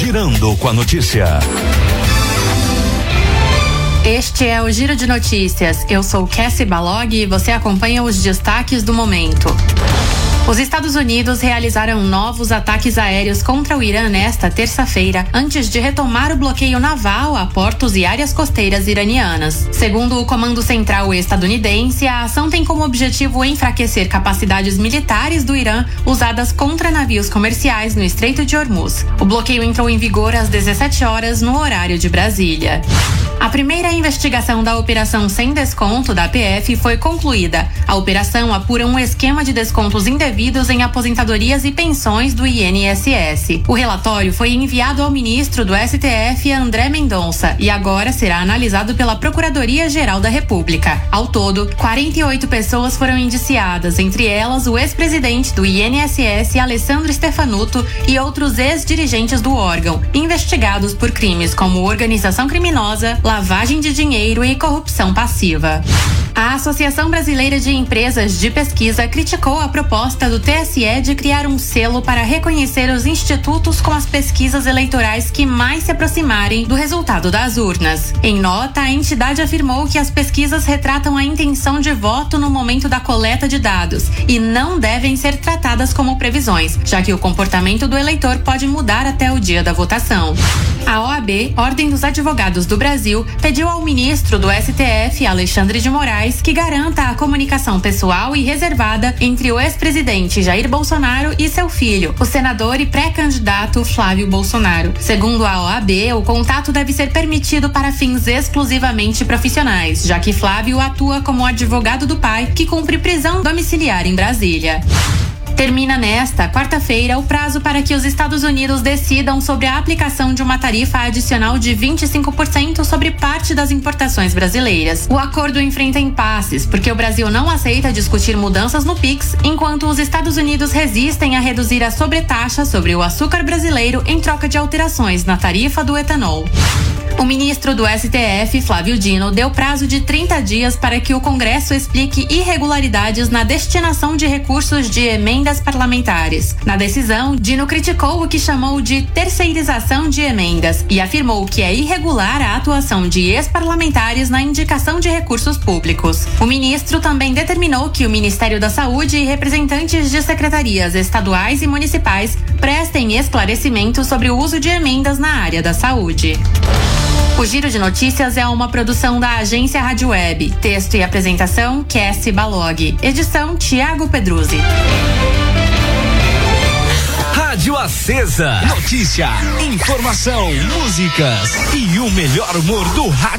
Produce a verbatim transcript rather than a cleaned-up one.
Girando com a Notícia. Este é o Giro de Notícias. Eu sou Cassie Balog e você acompanha os destaques do momento. Os Estados Unidos realizaram novos ataques aéreos contra o Irã nesta terça-feira, antes de retomar o bloqueio naval a portos e áreas costeiras iranianas. Segundo o Comando Central estadunidense, a ação tem como objetivo enfraquecer capacidades militares do Irã usadas contra navios comerciais no Estreito de Hormuz. O bloqueio entrou em vigor às dezessete horas no horário de Brasília. A primeira investigação da Operação Sem Desconto da P F foi concluída. A operação apura um esquema de descontos indevidos em aposentadorias e pensões do I N S S. O relatório foi enviado ao ministro do S T F, André Mendonça, e agora será analisado pela Procuradoria-Geral da República. Ao todo, quarenta e oito pessoas foram indiciadas, entre elas o ex-presidente do I N S S, Alessandro Stefanuto, e outros ex-dirigentes do órgão, investigados por crimes como organização criminosa, lavagem de dinheiro e corrupção passiva. A Associação Brasileira de Empresas de Pesquisa criticou a proposta do T S E de criar um selo para reconhecer os institutos com as pesquisas eleitorais que mais se aproximarem do resultado das urnas. Em nota, a entidade afirmou que as pesquisas retratam a intenção de voto no momento da coleta de dados e não devem ser tratadas como previsões, já que o comportamento do eleitor pode mudar até o dia da votação. A O A B, Ordem dos Advogados do Brasil, pediu ao ministro do S T F, Alexandre de Moraes, que garanta a comunicação pessoal e reservada entre o ex-presidente Jair Bolsonaro e seu filho, o senador e pré-candidato Flávio Bolsonaro. Segundo a O A B, o contato deve ser permitido para fins exclusivamente profissionais, já que Flávio atua como advogado do pai, que cumpre prisão domiciliar em Brasília. Termina nesta quarta-feira o prazo para que os Estados Unidos decidam sobre a aplicação de uma tarifa adicional de vinte e cinco por cento sobre parte das importações brasileiras. O acordo enfrenta impasses, porque o Brasil não aceita discutir mudanças no PIX, enquanto os Estados Unidos resistem a reduzir a sobretaxa sobre o açúcar brasileiro em troca de alterações na tarifa do etanol. O ministro do S T F, Flávio Dino, deu prazo de trinta dias para que o Congresso explique irregularidades na destinação de recursos de emendas parlamentares. Na decisão, Dino criticou o que chamou de terceirização de emendas e afirmou que é irregular a atuação de ex-parlamentares na indicação de recursos públicos. O ministro também determinou que o Ministério da Saúde e representantes de secretarias estaduais e municipais prestem esclarecimentos sobre o uso de emendas na área da saúde. O Giro de Notícias é uma produção da Agência Rádio Web. Texto e apresentação, Cassie Balog. Edição, Tiago Pedruzzi. Rádio Acesa. Notícia, informação, músicas e o melhor humor do rádio.